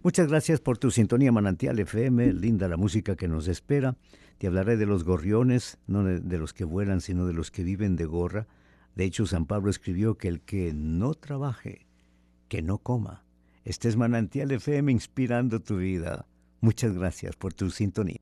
Muchas gracias por tu sintonía Manantial FM, linda la música que nos espera. Te hablaré de los gorriones, no de los que vuelan, sino de los que viven de gorra. De hecho, San Pablo escribió que el que no trabaje, que no coma. Este es Manantial FM inspirando tu vida. Muchas gracias por tu sintonía.